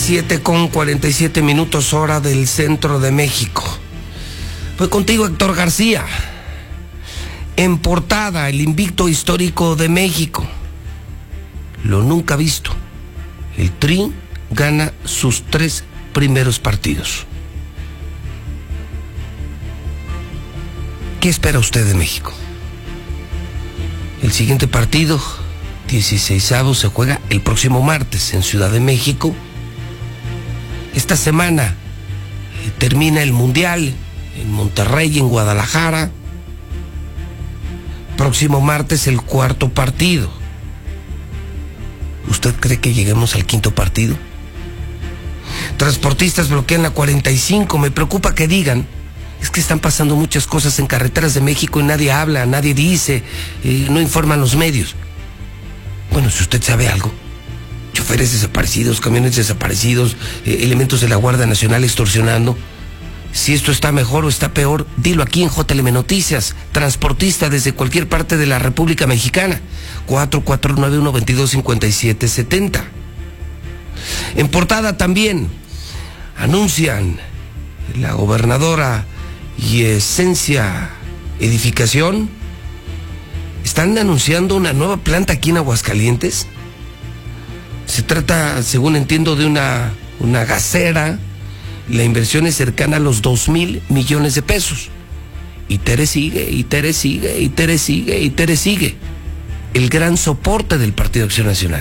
7:47 hora del centro de México. Fue contigo, Héctor García. En portada, el invicto histórico de México. Lo nunca visto. El Tri gana sus 3 primeros partidos. ¿Qué espera usted de México? El siguiente partido, 16avo, se juega el próximo martes en Ciudad de México. Esta semana termina el Mundial en Monterrey y en Guadalajara. Próximo martes el 4.º partido. ¿Usted cree que lleguemos al 5.º partido? Transportistas bloquean la 45. Me preocupa que digan, es que están pasando muchas cosas en carreteras de México y nadie habla, nadie dice, no informan los medios. Bueno, si usted sabe algo, choferes desaparecidos, camiones desaparecidos, elementos de la Guardia Nacional extorsionando, si esto está mejor o está peor, dilo aquí en JLM Noticias. Transportista desde cualquier parte de la República Mexicana, 4491-225770. En portada también anuncian la gobernadora y Esencia Edificación están anunciando una nueva planta aquí en Aguascalientes. Se trata, según entiendo, de una gasera. La inversión es cercana a los 2,000 millones de pesos. Y Tere sigue, y Tere sigue, y Tere sigue, y Tere sigue. El gran soporte del Partido Acción Nacional.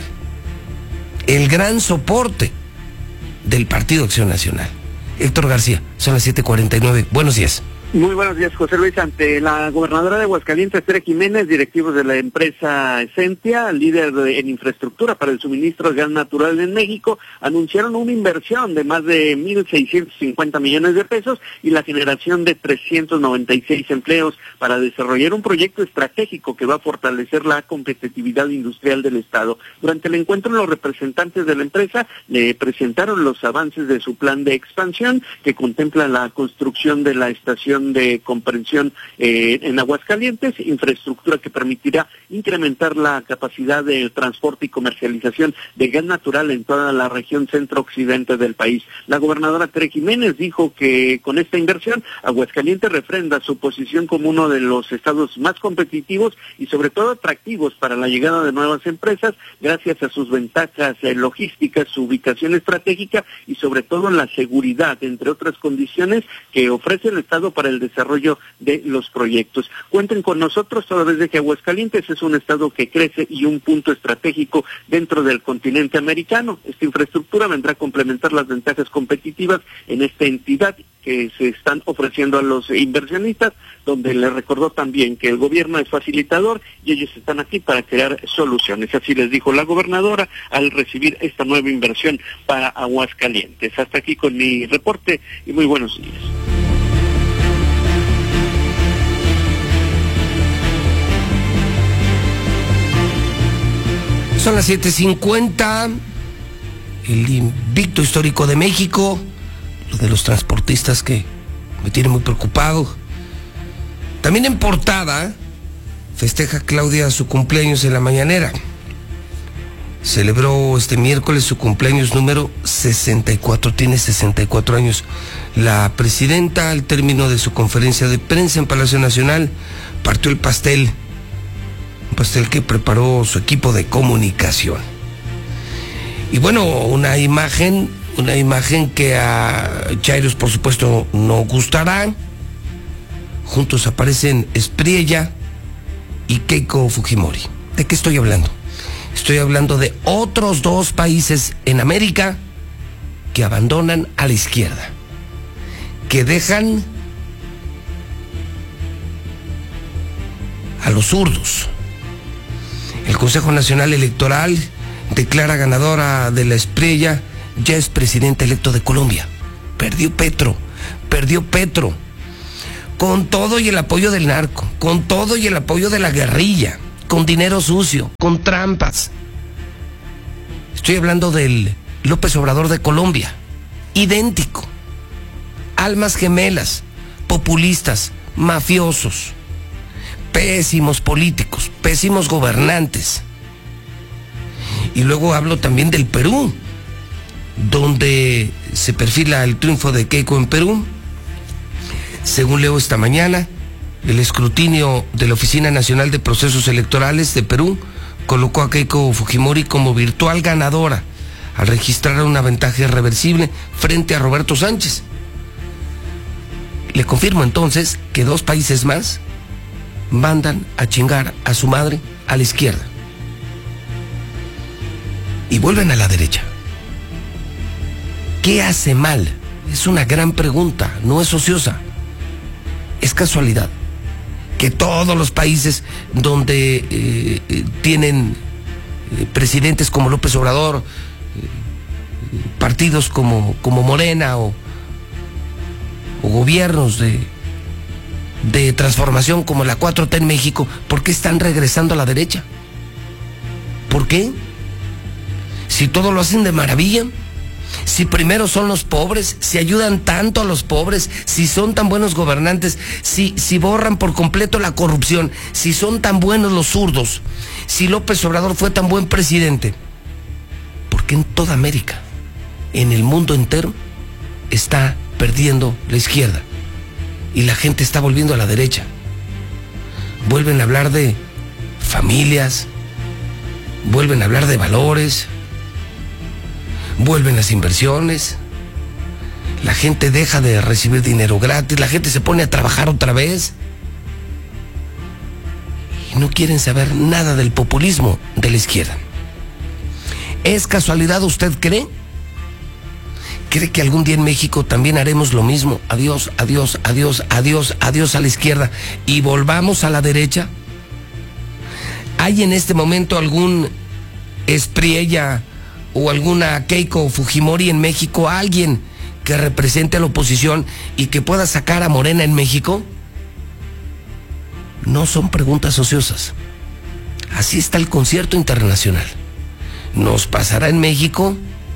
El gran soporte del Partido Acción Nacional. Héctor García, son las 7:49. Buenos días. Muy buenos días, José Luis. Ante la gobernadora de Aguascalientes, Tere Jiménez, directivos de la empresa Esencia, líder en infraestructura para el suministro de gas natural en México, anunciaron una inversión de más de 1,650 millones de pesos y la generación de 396 empleos para desarrollar un proyecto estratégico que va a fortalecer la competitividad industrial del Estado. Durante el encuentro, los representantes de la empresa le presentaron los avances de su plan de expansión, que contempla la construcción de la estación de comprensión en Aguascalientes, infraestructura que permitirá incrementar la capacidad de transporte y comercialización de gas natural en toda la región centro-occidente del país. La gobernadora Tere Jiménez dijo que con esta inversión, Aguascalientes refrenda su posición como uno de los estados más competitivos y sobre todo atractivos para la llegada de nuevas empresas, gracias a sus ventajas logísticas, su ubicación estratégica y sobre todo la seguridad, entre otras condiciones que ofrece el Estado para el desarrollo de los proyectos. Cuenten con nosotros toda vez de que Aguascalientes es un estado que crece y un punto estratégico dentro del continente americano. Esta infraestructura vendrá a complementar las ventajas competitivas en esta entidad que se están ofreciendo a los inversionistas, donde les recordó también que el gobierno es facilitador y ellos están aquí para crear soluciones. Así les dijo la gobernadora al recibir esta nueva inversión para Aguascalientes. Hasta aquí con mi reporte y muy buenos días. Son las 7:50, el invicto histórico de México, lo de los transportistas que me tiene muy preocupado. También en portada, festeja Claudia su cumpleaños en la mañanera. Celebró este miércoles su cumpleaños número 64, tiene 64 años. La presidenta, al término de su conferencia de prensa en Palacio Nacional, partió el pastel. Un pastel que preparó su equipo de comunicación. Y bueno, una imagen que a Chairos, por supuesto, no gustará. Juntos aparecen Espriella y Keiko Fujimori. ¿De qué estoy hablando? Estoy hablando de otros 2 países en América que abandonan a la izquierda, que dejan a los zurdos. El Consejo Nacional Electoral declara ganadora de la Espriella, ya es presidente electo de Colombia. Perdió Petro. Con todo y el apoyo del narco, con todo y el apoyo de la guerrilla, con dinero sucio, con trampas. Estoy hablando del López Obrador de Colombia. Idéntico. Almas gemelas, populistas, mafiosos. Pésimos políticos, pésimos gobernantes. Y luego hablo también del Perú. donde se perfila el triunfo de Keiko en Perú. Según leo esta mañana, el escrutinio de la Oficina Nacional de Procesos Electorales de Perú colocó a Keiko Fujimori como virtual ganadora al registrar una ventaja irreversible frente a Roberto Sánchez. Le confirmo entonces que 2 países más mandan a chingar a su madre a la izquierda y vuelven a la derecha. ¿Qué hace mal? Es una gran pregunta, no es ociosa. Es casualidad que todos los países donde tienen presidentes como López Obrador, partidos como Morena o gobiernos de transformación como la 4T en México, ¿por qué están regresando a la derecha? ¿Por qué? Si todo lo hacen de maravilla, si primero son los pobres, si ayudan tanto a los pobres, si son tan buenos gobernantes, si borran por completo la corrupción, si son tan buenos los zurdos, si López Obrador fue tan buen presidente, ¿por qué en toda América, en el mundo entero, está perdiendo la izquierda y la gente está volviendo a la derecha? Vuelven a hablar de familias, vuelven a hablar de valores, vuelven las inversiones, la gente deja de recibir dinero gratis, la gente se pone a trabajar otra vez y no quieren saber nada del populismo de la izquierda. ¿Es casualidad, usted cree? ¿Cree que algún día en México también haremos lo mismo? Adiós, adiós, adiós, adiós, adiós a la izquierda y volvamos a la derecha. ¿Hay en este momento algún Espriella o alguna Keiko Fujimori en México, alguien que represente a la oposición y que pueda sacar a Morena en México? No son preguntas ociosas. Así está el concierto internacional. ¿Nos pasará en México?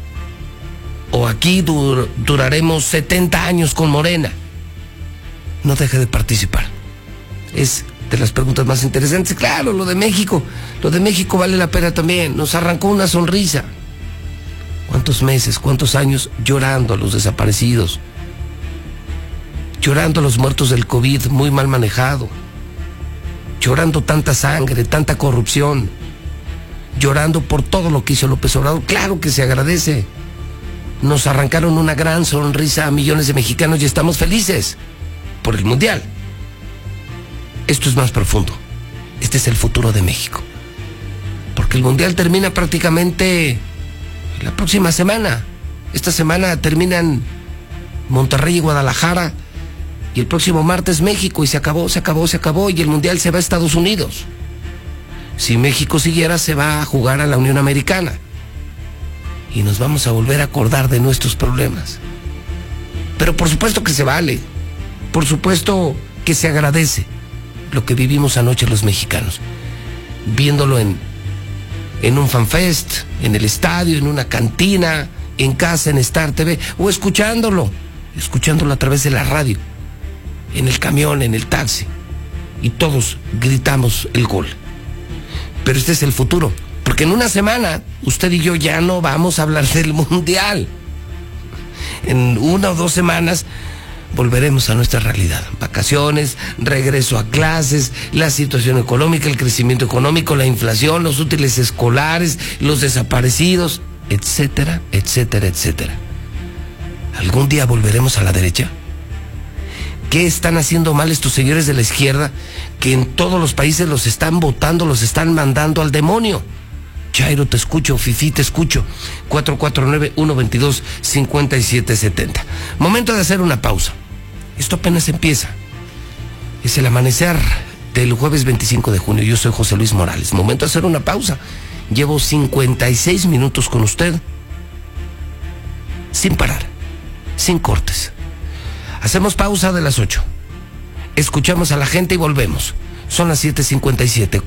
¿O aquí duraremos 70 años con Morena? No deje de participar. Es de las preguntas más interesantes. Claro, lo de México vale la pena también. Nos arrancó una sonrisa. ¿Cuántos meses, cuántos años llorando a los desaparecidos? Llorando a los muertos del COVID muy mal manejado. Llorando tanta sangre, tanta corrupción. Llorando por todo lo que hizo López Obrador. Claro que se agradece. Nos arrancaron una gran sonrisa a millones de mexicanos y estamos felices por el Mundial. Esto es más profundo. Este es el futuro de México. Porque el Mundial termina prácticamente la próxima semana. Esta semana terminan Monterrey y Guadalajara y el próximo martes México y se acabó y el Mundial se va a Estados Unidos. Si México siguiera, se va a jugar a la Unión Americana. Y nos vamos a volver a acordar de nuestros problemas. Pero por supuesto que se vale. Por supuesto que se agradece lo que vivimos anoche los mexicanos. Viéndolo en un fanfest, en el estadio, en una cantina, en casa, en Star TV, o escuchándolo a través de la radio, en el camión, en el taxi. Y todos gritamos el gol. Pero este es el futuro. Porque en una semana, usted y yo ya no vamos a hablar del Mundial. En 1 o 2 semanas volveremos a nuestra realidad. Vacaciones, regreso a clases, la situación económica, el crecimiento económico, la inflación, los útiles escolares, los desaparecidos, etcétera, etcétera, etcétera. ¿Algún día volveremos a la derecha? ¿Qué están haciendo mal estos señores de la izquierda que en todos los países los están votando, los están mandando al demonio? Chairo, te escucho. Fifi, te escucho. 449-122-5770. Momento de hacer una pausa. Esto apenas empieza. Es el amanecer del jueves 25 de junio. Yo soy José Luis Morales. Momento de hacer una pausa. Llevo 56 minutos con usted. Sin parar. Sin cortes. Hacemos pausa de las 8. Escuchamos a la gente y volvemos. Son las 7:57.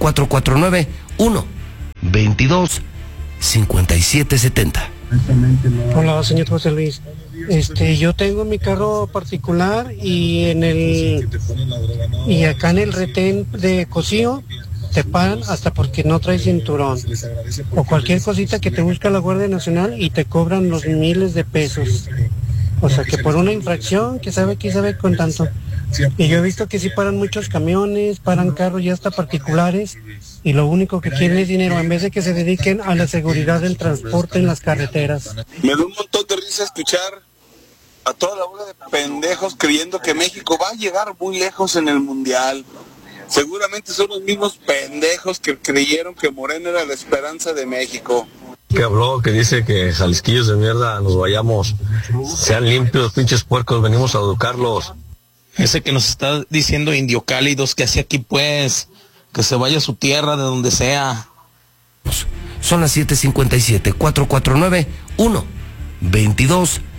449-122-5770. Hola, señor José Luis. Yo tengo mi carro particular y acá en el retén de Cocío te paran hasta porque no traes cinturón, o cualquier cosita que te busca la Guardia Nacional y te cobran los miles de pesos. O sea, que por una infracción, que sabe con tanto. Y yo he visto que sí paran muchos camiones, paran carros ya hasta particulares, y lo único que quieren es dinero, en vez de que se dediquen a la seguridad del transporte en las carreteras. Me da un montón de risa escuchar a toda la bola de pendejos creyendo que México va a llegar muy lejos en el Mundial. Seguramente son los mismos pendejos que creyeron que Morena era la esperanza de México. Que habló, que dice que jalisquillos de mierda nos vayamos, sean limpios, pinches puercos, venimos a educarlos. Ese que nos está diciendo indiocálidos, que hace aquí pues, que se vaya a su tierra de donde sea. Son las 7:57, 449-1-22